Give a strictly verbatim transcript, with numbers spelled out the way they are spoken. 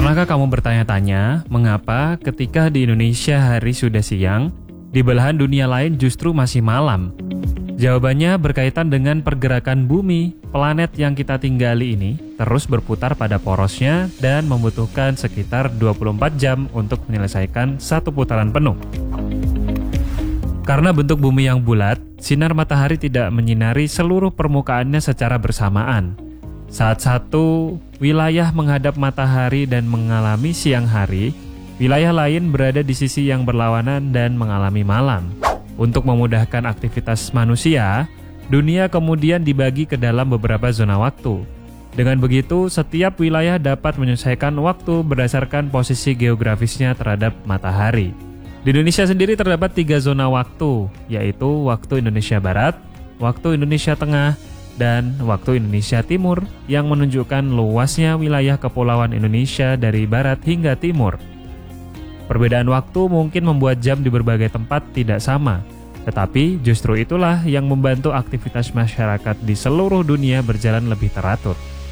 Pernahkah kamu bertanya-tanya mengapa ketika di Indonesia hari sudah siang, di belahan dunia lain justru masih malam? Jawabannya berkaitan dengan pergerakan bumi, planet yang kita tinggali ini terus berputar pada porosnya dan membutuhkan sekitar dua puluh empat jam untuk menyelesaikan satu putaran penuh. Karena bentuk bumi yang bulat, sinar matahari tidak menyinari seluruh permukaannya secara bersamaan. Saat satu wilayah menghadap matahari dan mengalami siang hari, wilayah lain berada di sisi yang berlawanan dan mengalami malam. Untuk memudahkan aktivitas manusia, dunia kemudian dibagi ke dalam beberapa zona waktu. Dengan begitu, setiap wilayah dapat menyelesaikan waktu berdasarkan posisi geografisnya terhadap matahari. Di Indonesia sendiri terdapat tiga zona waktu, yaitu waktu Indonesia Barat, waktu Indonesia Tengah, dan waktu Indonesia Timur yang menunjukkan luasnya wilayah kepulauan Indonesia dari barat hingga timur. Perbedaan waktu mungkin membuat jam di berbagai tempat tidak sama, tetapi justru itulah yang membantu aktivitas masyarakat di seluruh dunia berjalan lebih teratur.